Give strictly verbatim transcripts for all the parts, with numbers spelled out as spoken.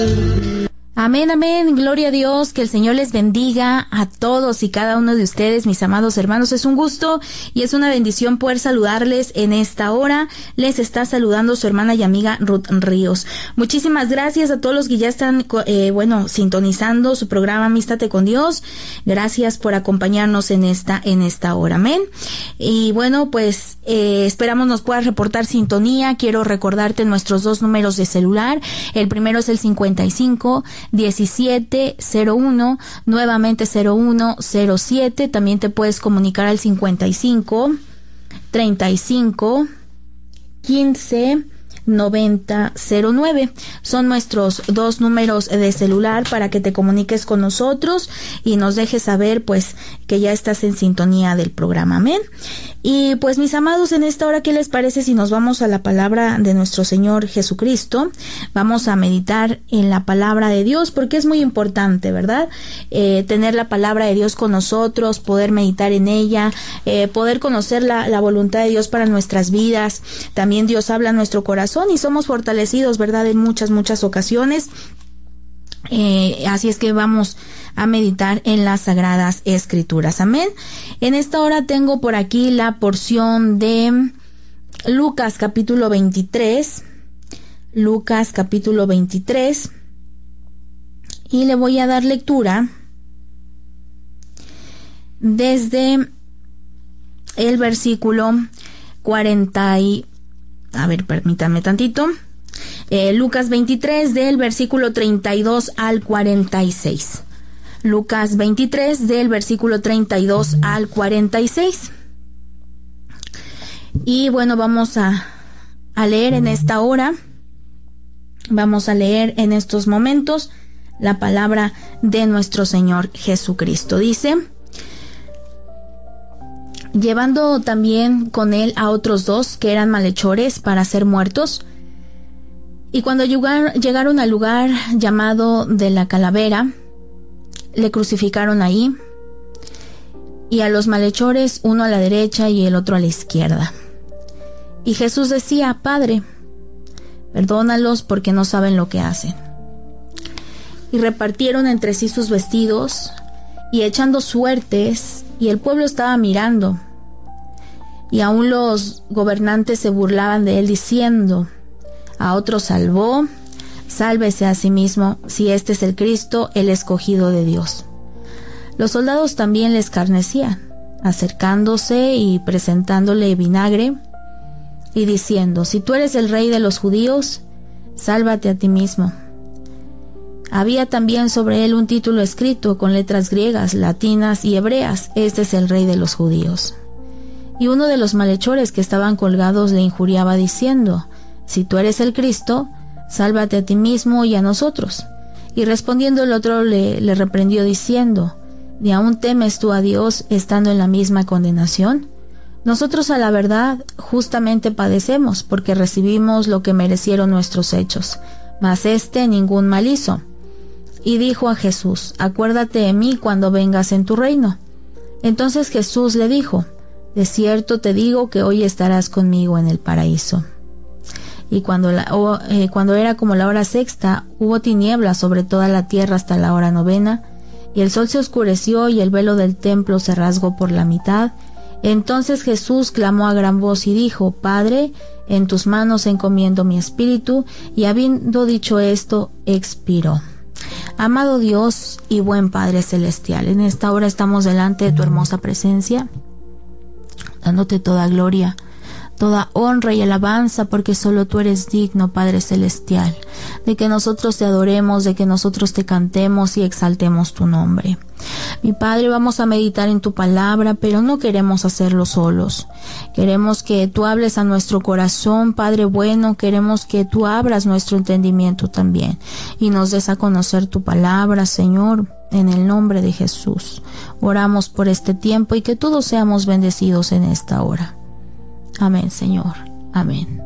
Amén, amén, gloria a Dios, que el Señor les bendiga a todos y cada uno de ustedes, mis amados hermanos. Es un gusto y es una bendición poder saludarles en esta hora. Les está saludando su hermana y amiga Ruth Ríos. Muchísimas gracias a todos los que ya están, eh, bueno, sintonizando su programa Amístate con Dios. Gracias por acompañarnos en esta, en esta hora, amén. Y bueno, pues eh, esperamos nos puedas reportar sintonía. Quiero recordarte nuestros dos números de celular. El primero es el cincuenta y cinco diecisiete cero uno, nuevamente cero uno cero siete. También te puedes comunicar al cincuenta y cinco treinta y cinco quince noventa cero nueve. Son nuestros dos números de celular para que te comuniques con nosotros y nos dejes saber pues que ya estás en sintonía del programa, amén. Y pues mis amados, en esta hora, ¿qué les parece si nos vamos a la palabra de nuestro Señor Jesucristo? Vamos a meditar en la palabra de Dios, porque es muy importante, ¿verdad? Eh, tener la palabra de Dios con nosotros, poder meditar en ella, eh, poder conocer la, la voluntad de Dios para nuestras vidas. También Dios habla a nuestro corazón y somos fortalecidos, ¿verdad? En muchas, muchas ocasiones. Eh, así es que vamos a meditar en las Sagradas Escrituras, amén. En esta hora tengo por aquí la porción de Lucas capítulo veintitrés, Lucas capítulo veintitrés, y le voy a dar lectura desde el versículo cuarenta y, a ver, permítanme tantito. Eh, Lucas veintitrés del versículo treinta y dos al cuarenta y seis. Lucas veintitrés del versículo treinta y dos al cuarenta y seis. Y bueno, vamos a, a leer en esta hora, vamos a leer en estos momentos la palabra de nuestro Señor Jesucristo. Dice: llevando también con él a otros dos que eran malhechores para ser muertos. Y cuando llegar, llegaron al lugar llamado de la Calavera, le crucificaron ahí, y a los malhechores, uno a la derecha y el otro a la izquierda. Y Jesús decía: Padre, perdónalos porque no saben lo que hacen. Y repartieron entre sí sus vestidos, y echando suertes, y el pueblo estaba mirando. Y aún los gobernantes se burlaban de él, diciendo: a otro salvó, sálvese a sí mismo, si este es el Cristo, el escogido de Dios. Los soldados también le escarnecían, acercándose y presentándole vinagre, y diciendo: si tú eres el rey de los judíos, sálvate a ti mismo. Había también sobre él un título escrito con letras griegas, latinas y hebreas: este es el rey de los judíos. Y uno de los malhechores que estaban colgados le injuriaba diciendo: si tú eres el Cristo, sálvate a ti mismo y a nosotros. Y respondiendo el otro le, le reprendió diciendo: ¿ni aún temes tú a Dios estando en la misma condenación? Nosotros a la verdad justamente padecemos, porque recibimos lo que merecieron nuestros hechos, mas éste ningún mal hizo. Y dijo a Jesús: acuérdate de mí cuando vengas en tu reino. Entonces Jesús le dijo: de cierto te digo que hoy estarás conmigo en el paraíso. Y cuando, la, oh, eh, cuando era como la hora sexta, hubo tinieblas sobre toda la tierra hasta la hora novena, y el sol se oscureció y el velo del templo se rasgó por la mitad. Entonces Jesús clamó a gran voz y dijo: Padre, en tus manos encomiendo mi espíritu. Y habiendo dicho esto, expiró. Amado Dios y buen Padre Celestial, en esta hora estamos delante de tu hermosa presencia, dándote toda gloria, toda honra y alabanza, porque solo tú eres digno, Padre Celestial, de que nosotros te adoremos, de que nosotros te cantemos y exaltemos tu nombre. Mi Padre, vamos a meditar en tu palabra, pero no queremos hacerlo solos. Queremos que tú hables a nuestro corazón, Padre bueno, queremos que tú abras nuestro entendimiento también y nos des a conocer tu palabra, Señor, en el nombre de Jesús. Oramos por este tiempo y que todos seamos bendecidos en esta hora. Amén, Señor. Amén.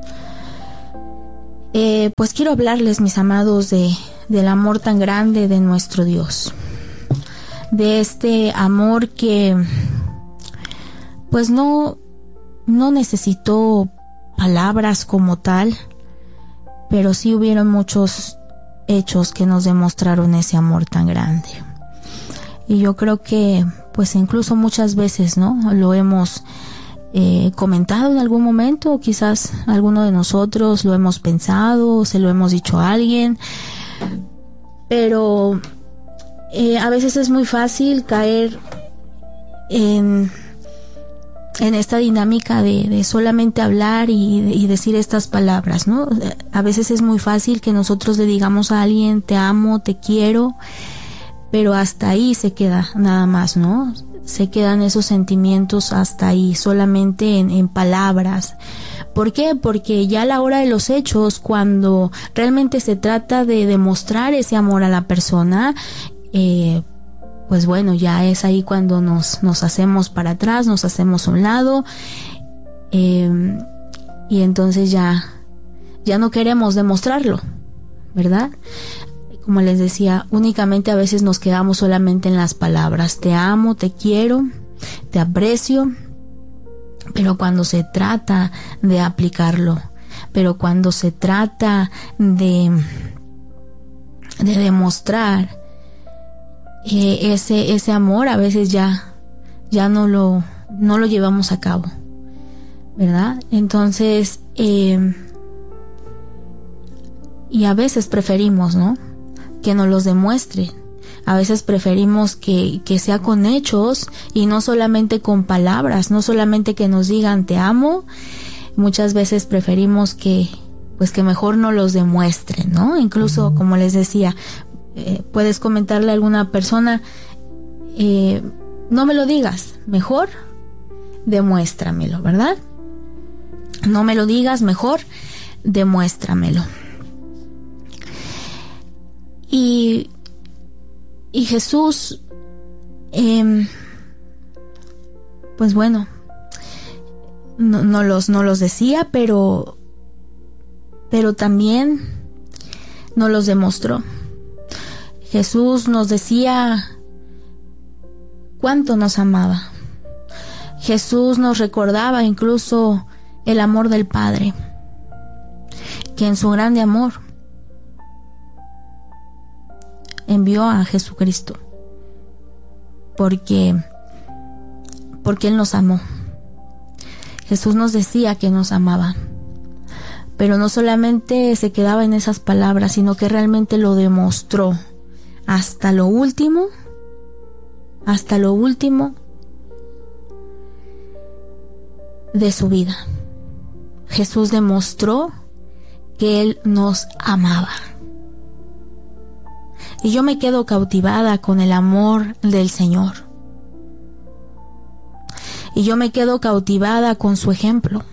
Eh, pues quiero hablarles, mis amados, de, del amor tan grande de nuestro Dios. De este amor que, pues no, no necesitó palabras como tal, pero sí hubieron muchos hechos que nos demostraron ese amor tan grande. Y yo creo que pues incluso muchas veces, ¿no? Lo hemos eh, comentado en algún momento, quizás alguno de nosotros lo hemos pensado, se lo hemos dicho a alguien, pero eh, a veces es muy fácil caer en, en esta dinámica de, de solamente hablar y, y decir estas palabras, ¿no? A veces es muy fácil que nosotros le digamos a alguien, te amo, te quiero, pero hasta ahí se queda nada más, ¿no? Se quedan esos sentimientos hasta ahí, solamente en, en palabras. ¿Por qué? Porque ya a la hora de los hechos, cuando realmente se trata de demostrar ese amor a la persona, eh, pues bueno, ya es ahí cuando nos, nos hacemos para atrás, nos hacemos a un lado, eh, y entonces ya, ya no queremos demostrarlo, ¿verdad? Como les decía, únicamente a veces nos quedamos solamente en las palabras. Te amo, te quiero, te aprecio. Pero cuando se trata de aplicarlo, pero cuando se trata de, de demostrar eh, ese, ese amor, a veces ya, ya no lo, no lo llevamos a cabo, ¿verdad? Entonces, eh, y a veces preferimos, ¿no?, que nos los demuestre. A veces preferimos que, que sea con hechos y no solamente con palabras, no solamente que nos digan te amo. Muchas veces preferimos que, pues que mejor no los demuestren, ¿no? Incluso, como les decía, eh, puedes comentarle a alguna persona, eh, no me lo digas, mejor demuéstramelo, ¿verdad? No me lo digas, mejor demuéstramelo. Y, y Jesús, eh, pues bueno, no, no, los, no los decía, pero, pero también nos los demostró. Jesús nos decía cuánto nos amaba. Jesús nos recordaba incluso el amor del Padre, que en su grande amor envió a Jesucristo, porque porque Él nos amó. Jesús nos decía que nos amaba, pero no solamente se quedaba en esas palabras, sino que realmente lo demostró hasta lo último, hasta lo último de su vida. Jesús demostró que Él nos amaba. Y yo me quedo cautivada con el amor del Señor. Y yo me quedo cautivada con su ejemplo.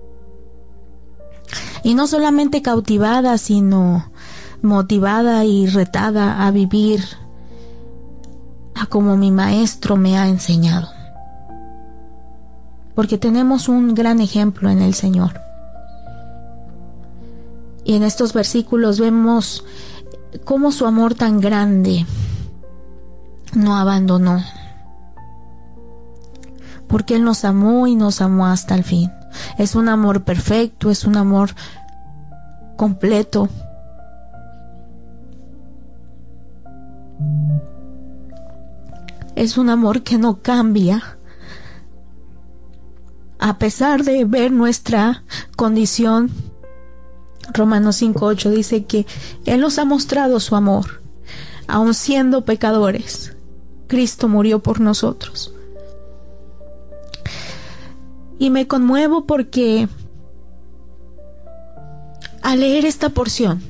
Y no solamente cautivada, sino motivada y retada a vivir a como mi maestro me ha enseñado. Porque tenemos un gran ejemplo en el Señor. Y en estos versículos vemos cómo su amor tan grande no abandonó, porque Él nos amó y nos amó hasta el fin. Es un amor perfecto, es un amor completo. Es un amor que no cambia, a pesar de ver nuestra condición. Romanos cinco ocho dice que Él nos ha mostrado su amor, aun siendo pecadores. Cristo murió por nosotros. Y me conmuevo porque al leer esta porción,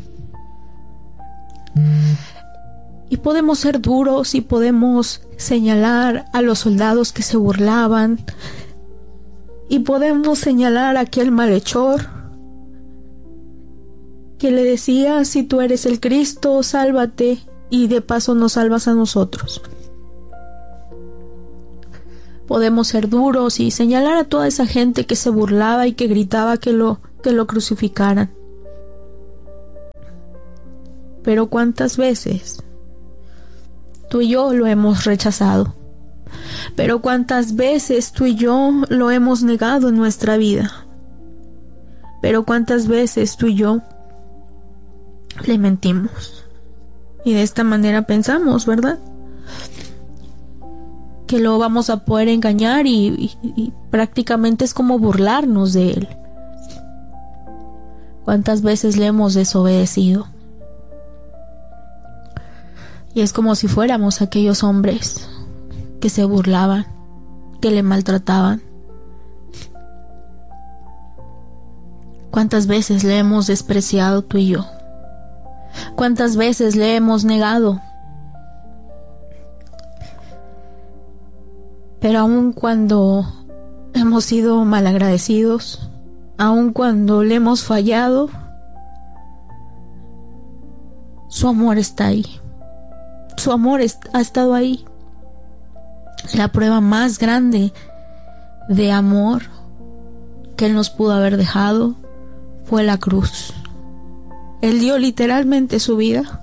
y podemos ser duros y podemos señalar a los soldados que se burlaban, y podemos señalar a aquel malhechor que le decía, si tú eres el Cristo, sálvate, y de paso nos salvas a nosotros. Podemos ser duros y señalar a toda esa gente que se burlaba y que gritaba que lo, que lo crucificaran. Pero ¿cuántas veces tú y yo lo hemos rechazado? Pero ¿cuántas veces tú y yo lo hemos negado en nuestra vida? Pero ¿cuántas veces tú y yo le mentimos? Y de esta manera pensamos, ¿verdad? Que lo vamos a poder engañar y, y, y prácticamente es como burlarnos de él. ¿Cuántas veces le hemos desobedecido? Y es como si fuéramos aquellos hombres que se burlaban, que le maltrataban. ¿Cuántas veces le hemos despreciado tú y yo? ¿Cuántas veces le hemos negado? Pero aun cuando hemos sido malagradecidos, aun cuando le hemos fallado, su amor está ahí. Su amor ha estado ahí. La prueba más grande de amor que Él nos pudo haber dejado fue la cruz. Él dio literalmente su vida.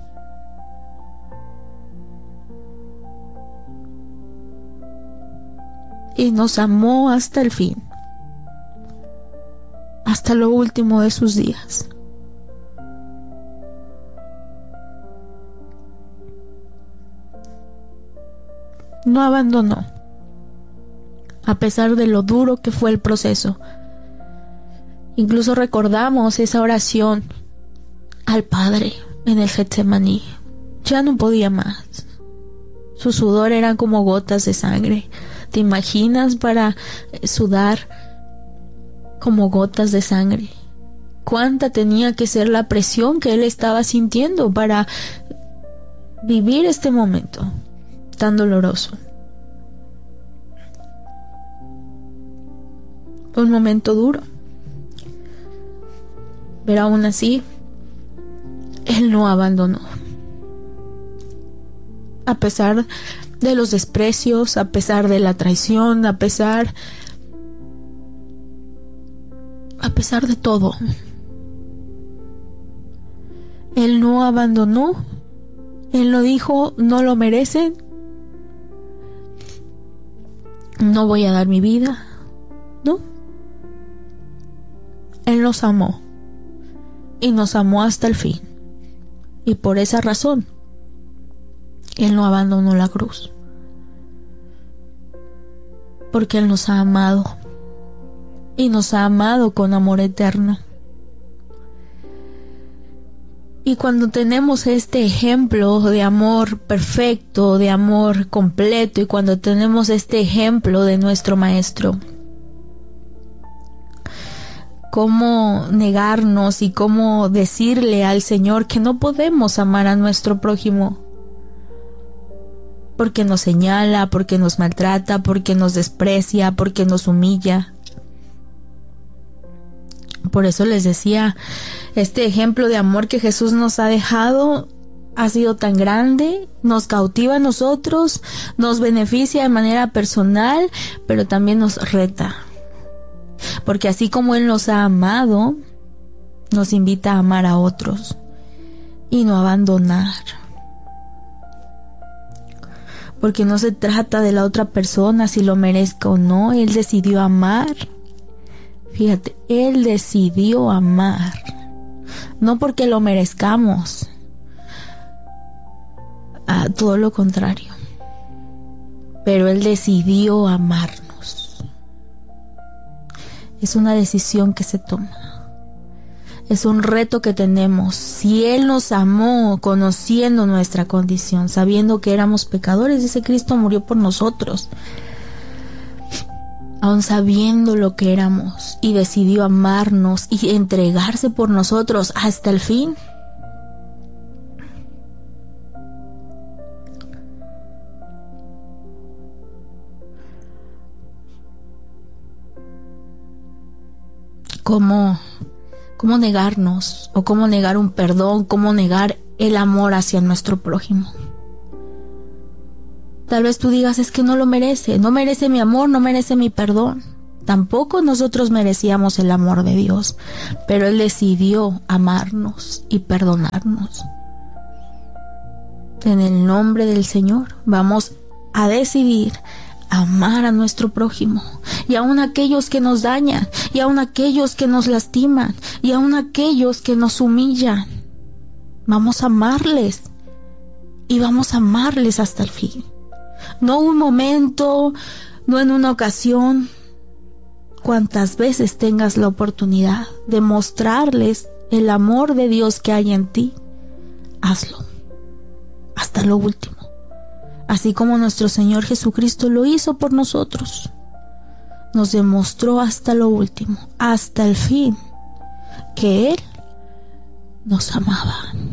Y nos amó hasta el fin, hasta lo último de sus días. No abandonó, a pesar de lo duro que fue el proceso. Incluso recordamos esa oración al Padre en el Getsemaní. Ya no podía más. Su sudor eran como gotas de sangre. ¿Te imaginas para sudar como gotas de sangre? ¿Cuánta tenía que ser la presión que él estaba sintiendo para vivir este momento tan doloroso? Un momento duro. Pero aún así, él no abandonó. A pesar de los desprecios, a pesar de la traición, a pesar a pesar de todo, él no abandonó. Él no dijo, no lo merecen, no voy a dar mi vida. No, él nos amó y nos amó hasta el fin, y por esa razón Él no abandonó la cruz, porque Él nos ha amado y nos ha amado con amor eterno. Y cuando tenemos este ejemplo de amor perfecto, de amor completo, y cuando tenemos este ejemplo de nuestro Maestro, ¿cómo negarnos y cómo decirle al Señor que no podemos amar a nuestro prójimo? Porque nos señala, porque nos maltrata, porque nos desprecia, porque nos humilla. Por eso les decía, este ejemplo de amor que Jesús nos ha dejado ha sido tan grande, nos cautiva a nosotros, nos beneficia de manera personal, pero también nos reta. Porque así como Él nos ha amado, nos invita a amar a otros y no abandonar. Porque no se trata de la otra persona si lo merezca o no. Él decidió amar. Fíjate, Él decidió amar. No porque lo merezcamos. Ah, todo lo contrario. Pero Él decidió amarnos. Es una decisión que se toma. Es un reto que tenemos. Si Él nos amó conociendo nuestra condición, sabiendo que éramos pecadores, dice Cristo murió por nosotros, aun sabiendo lo que éramos, y decidió amarnos y entregarse por nosotros hasta el fin. ¿Cómo? ¿Cómo negarnos? ¿O cómo negar un perdón? ¿Cómo negar el amor hacia nuestro prójimo? Tal vez tú digas, es que no lo merece, no merece mi amor, no merece mi perdón. Tampoco nosotros merecíamos el amor de Dios, pero Él decidió amarnos y perdonarnos. En el nombre del Señor vamos a decidir amar a nuestro prójimo, y aun aquellos que nos dañan, y aun aquellos que nos lastiman, y aun aquellos que nos humillan. Vamos a amarles y vamos a amarles hasta el fin. No un momento, no en una ocasión. Cuantas veces tengas la oportunidad de mostrarles el amor de Dios que hay en ti, hazlo hasta lo último, así como nuestro Señor Jesucristo lo hizo por nosotros. Nos demostró hasta lo último, hasta el fin, que Él nos amaba.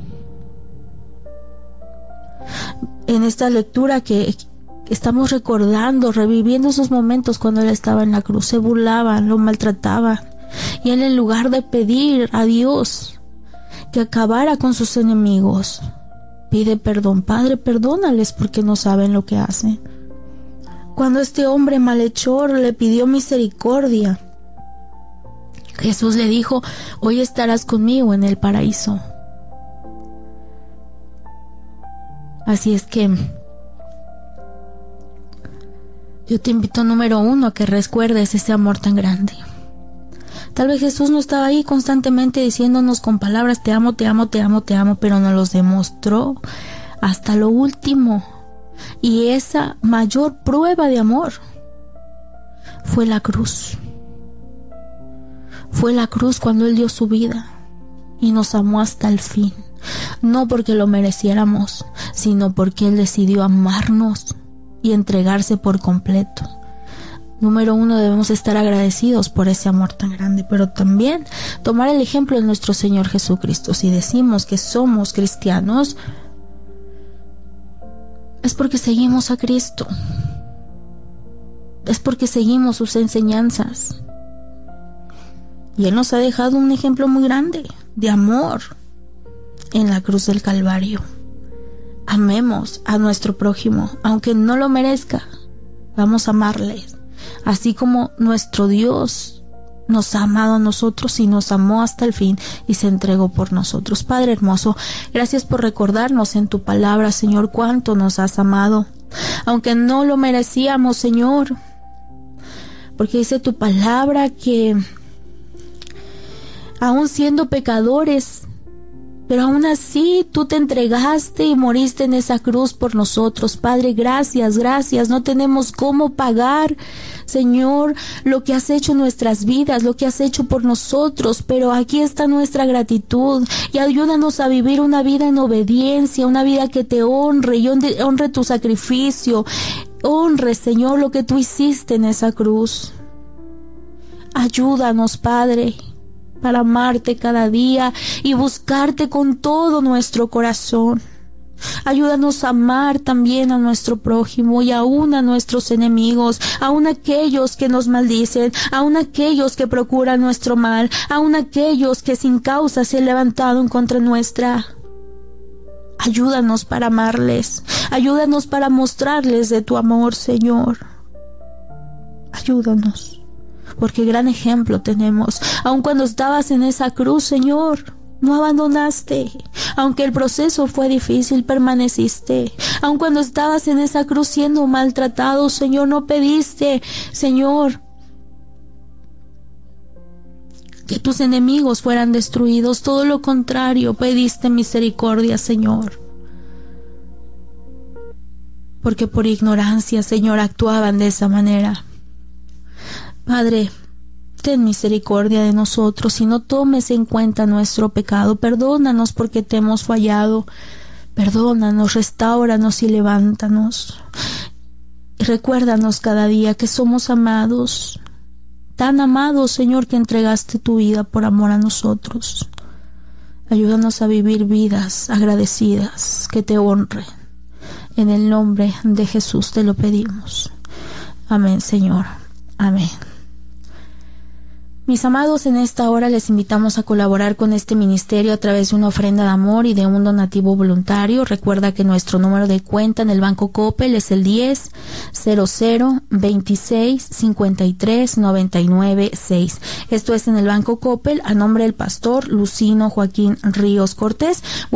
En esta lectura que estamos recordando, reviviendo esos momentos cuando Él estaba en la cruz, se burlaban, lo maltrataban, y Él, en lugar de pedir a Dios que acabara con sus enemigos, pide perdón. Padre, perdónales porque no saben lo que hacen. Cuando este hombre malhechor le pidió misericordia, Jesús le dijo: hoy estarás conmigo en el paraíso. Así es que yo te invito, número uno, a que recuerdes ese amor tan grande. Tal vez Jesús no estaba ahí constantemente diciéndonos con palabras: te amo, te amo, te amo, te amo, pero nos los demostró hasta lo último. Y esa mayor prueba de amor fue la cruz. Fue la cruz cuando Él dio su vida y nos amó hasta el fin. No porque lo mereciéramos, sino porque Él decidió amarnos y entregarse por completo. Número uno, debemos estar agradecidos por ese amor tan grande, pero también tomar el ejemplo de nuestro Señor Jesucristo. Si decimos que somos cristianos, es porque seguimos a Cristo. Es porque seguimos sus enseñanzas. Y Él nos ha dejado un ejemplo muy grande de amor en la cruz del Calvario. Amemos a nuestro prójimo, aunque no lo merezca. Vamos a amarles, así como nuestro Dios nos ha amado a nosotros y nos amó hasta el fin y se entregó por nosotros. Padre hermoso, gracias por recordarnos en tu palabra, Señor, cuánto nos has amado, aunque no lo merecíamos, Señor, porque dice tu palabra que aún siendo pecadores, pero aún así tú te entregaste y moriste en esa cruz por nosotros. Padre, gracias, gracias. No tenemos cómo pagar, Señor, lo que has hecho en nuestras vidas, lo que has hecho por nosotros, pero aquí está nuestra gratitud, y ayúdanos a vivir una vida en obediencia, una vida que te honre y honre, honre tu sacrificio. Honre, Señor, lo que tú hiciste en esa cruz. Ayúdanos, Padre, para amarte cada día y buscarte con todo nuestro corazón. Ayúdanos a amar también a nuestro prójimo y aún a nuestros enemigos, aún aquellos que nos maldicen, aún aquellos que procuran nuestro mal, aún aquellos que sin causa se han levantado en contra nuestra. Ayúdanos para amarles, ayúdanos para mostrarles de tu amor, Señor. Ayúdanos, porque gran ejemplo tenemos. Aun cuando estabas en esa cruz, Señor, no abandonaste. Aunque el proceso fue difícil, permaneciste. Aun cuando estabas en esa cruz siendo maltratado, Señor, no pediste, Señor, que tus enemigos fueran destruidos. Todo lo contrario, pediste misericordia, Señor, porque por ignorancia, Señor, actuaban de esa manera. Padre, ten misericordia de nosotros y no tomes en cuenta nuestro pecado. Perdónanos porque te hemos fallado. Perdónanos, restáuranos y levántanos. Y recuérdanos cada día que somos amados, tan amados, Señor, que entregaste tu vida por amor a nosotros. Ayúdanos a vivir vidas agradecidas que te honren. En el nombre de Jesús te lo pedimos. Amén, Señor. Amén. Mis amados, en esta hora les invitamos a colaborar con este ministerio a través de una ofrenda de amor y de un donativo voluntario. Recuerda que nuestro número de cuenta en el Banco Coppel es el diez cero cero veintiséis cincuenta y tres noventa y nueve seis. Esto es en el Banco Coppel a nombre del pastor Lucino Joaquín Ríos Cortés.